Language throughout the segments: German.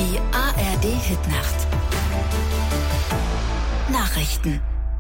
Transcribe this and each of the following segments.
Die ARD-Hitnacht. Nachrichten.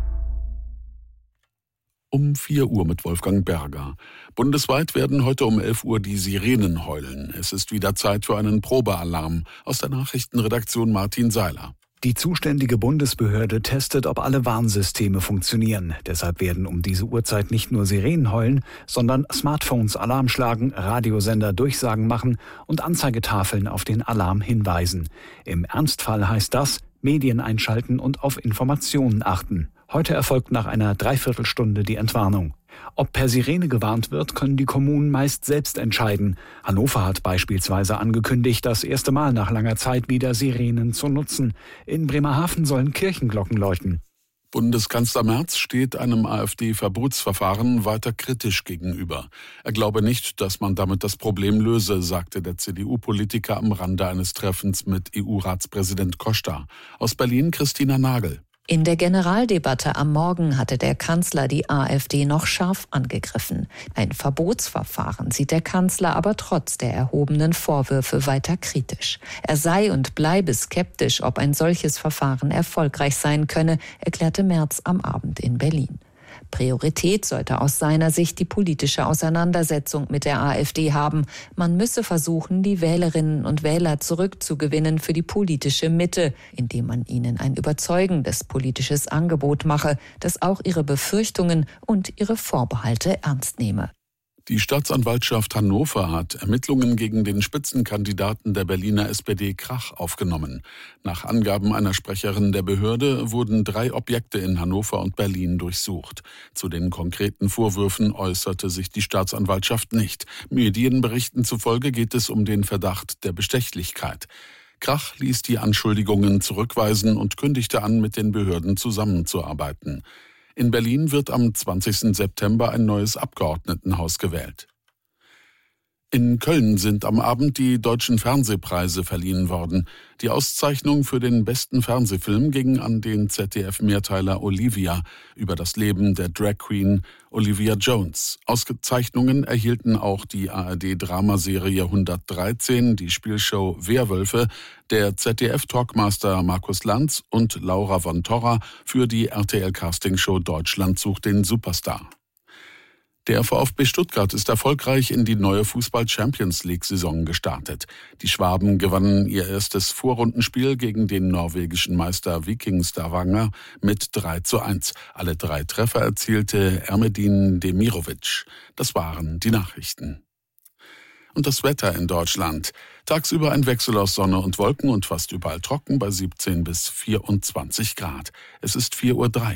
Um 4 Uhr mit Wolfgang Berger. Bundesweit werden heute um 11 Uhr die Sirenen heulen. Es ist wieder Zeit für einen Probealarm. Aus der Nachrichtenredaktion Martin Seiler. Die zuständige Bundesbehörde testet, ob alle Warnsysteme funktionieren. Deshalb werden um diese Uhrzeit nicht nur Sirenen heulen, sondern Smartphones Alarm schlagen, Radiosender Durchsagen machen und Anzeigetafeln auf den Alarm hinweisen. Im Ernstfall heißt das, Medien einschalten und auf Informationen achten. Heute erfolgt nach einer Dreiviertelstunde die Entwarnung. Ob per Sirene gewarnt wird, können die Kommunen meist selbst entscheiden. Hannover hat beispielsweise angekündigt, das erste Mal nach langer Zeit wieder Sirenen zu nutzen. In Bremerhaven sollen Kirchenglocken läuten. Bundeskanzler Merz steht einem AfD-Verbotsverfahren weiter kritisch gegenüber. Er glaube nicht, dass man damit das Problem löse, sagte der CDU-Politiker am Rande eines Treffens mit EU-Ratspräsident Costa. Aus Berlin Christina Nagel. In der Generaldebatte am Morgen hatte der Kanzler die AfD noch scharf angegriffen. Ein Verbotsverfahren sieht der Kanzler aber trotz der erhobenen Vorwürfe weiter kritisch. Er sei und bleibe skeptisch, ob ein solches Verfahren erfolgreich sein könne, erklärte Merz am Abend in Berlin. Priorität sollte aus seiner Sicht die politische Auseinandersetzung mit der AfD haben. Man müsse versuchen, die Wählerinnen und Wähler zurückzugewinnen für die politische Mitte, indem man ihnen ein überzeugendes politisches Angebot mache, das auch ihre Befürchtungen und ihre Vorbehalte ernst nehme. Die Staatsanwaltschaft Hannover hat Ermittlungen gegen den Spitzenkandidaten der Berliner SPD Krach aufgenommen. Nach Angaben einer Sprecherin der Behörde wurden 3 Objekte in Hannover und Berlin durchsucht. Zu den konkreten Vorwürfen äußerte sich die Staatsanwaltschaft nicht. Medienberichten zufolge geht es um den Verdacht der Bestechlichkeit. Krach ließ die Anschuldigungen zurückweisen und kündigte an, mit den Behörden zusammenzuarbeiten. In Berlin wird am 20. September ein neues Abgeordnetenhaus gewählt. In Köln sind am Abend die Deutschen Fernsehpreise verliehen worden. Die Auszeichnung für den besten Fernsehfilm ging an den ZDF-Mehrteiler Olivia über das Leben der Drag Queen Olivia Jones. Auszeichnungen erhielten auch die ARD-Dramaserie 113, die Spielshow Werwölfe, der ZDF-Talkmaster Markus Lanz und Laura von Torra für die RTL-Castingshow Deutschland sucht den Superstar. Der VfB Stuttgart ist erfolgreich in die neue Fußball-Champions-League-Saison gestartet. Die Schwaben gewannen ihr erstes Vorrundenspiel gegen den norwegischen Meister Viking Stavanger mit 3:1. Alle 3 Treffer erzielte Ermedin Demirovic. Das waren die Nachrichten. Und das Wetter in Deutschland. Tagsüber ein Wechsel aus Sonne und Wolken und fast überall trocken bei 17 bis 24 Grad. Es ist 4:03 Uhr.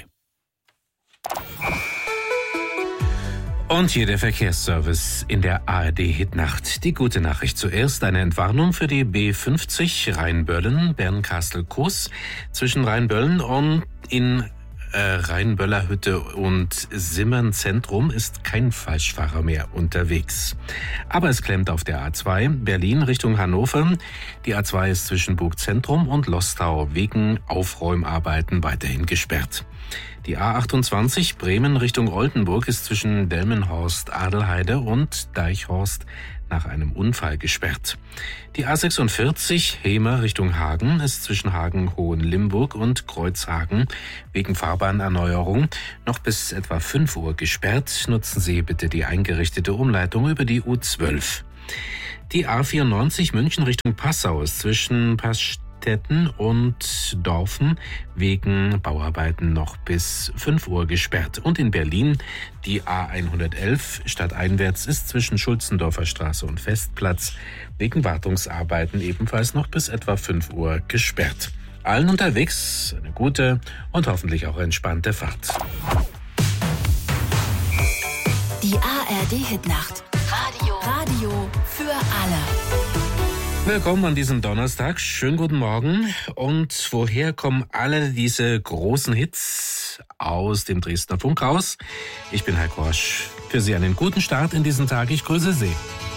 Und hier der Verkehrsservice in der ARD-Hitnacht. Die gute Nachricht zuerst: eine Entwarnung für die B50 Rheinböllen, Bernkastel-Kues. Zwischen Rheinböllen und in Rheinböllerhütte und Simmern Zentrum ist kein Falschfahrer mehr unterwegs. Aber es klemmt auf der A2 Berlin Richtung Hannover. Die A2 ist zwischen Burgzentrum und Lostau wegen Aufräumarbeiten weiterhin gesperrt. Die A28 Bremen Richtung Oldenburg ist zwischen Delmenhorst-Adelheide und Deichhorst nach einem Unfall gesperrt. Die A46 Hemer Richtung Hagen ist zwischen Hagen-Hohenlimburg und Kreuzhagen wegen Fahrbahnerneuerung noch bis etwa 5 Uhr gesperrt. Nutzen Sie bitte die eingerichtete Umleitung über die U12. Die A94 München Richtung Passau ist zwischen Paststätten und Dorfen wegen Bauarbeiten noch bis 5 Uhr gesperrt. Und in Berlin die A111 stadteinwärts ist zwischen Schulzendorfer Straße und Festplatz wegen Wartungsarbeiten ebenfalls noch bis etwa 5 Uhr gesperrt. Allen unterwegs eine gute und hoffentlich auch entspannte Fahrt. Die ARD-Hitnacht. Radio für alle. Willkommen an diesem Donnerstag. Schönen guten Morgen. Und woher kommen alle diese großen Hits? Aus dem Dresdner Funkhaus. Ich bin Heiko Rosch. Für Sie einen guten Start in diesen Tag. Ich grüße Sie.